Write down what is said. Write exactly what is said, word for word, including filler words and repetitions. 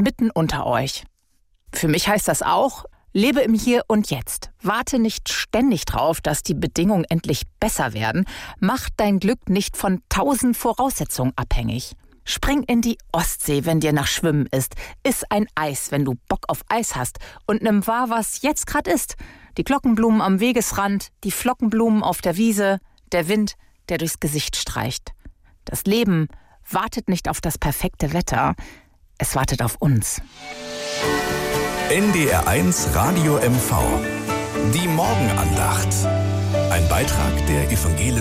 mitten unter euch. Für mich heißt das auch, lebe im Hier und Jetzt. Warte nicht ständig drauf, dass die Bedingungen endlich besser werden. Mach dein Glück nicht von tausend Voraussetzungen abhängig. Spring in die Ostsee, wenn dir nach Schwimmen ist. Iss ein Eis, wenn du Bock auf Eis hast. Und nimm wahr, was jetzt gerade ist. Die Glockenblumen am Wegesrand, die Flockenblumen auf der Wiese, der Wind, der durchs Gesicht streicht. Das Leben wartet nicht auf das perfekte Wetter. Es wartet auf uns. N D R eins Radio M V. Die Morgenandacht. Ein Beitrag der Evangelischen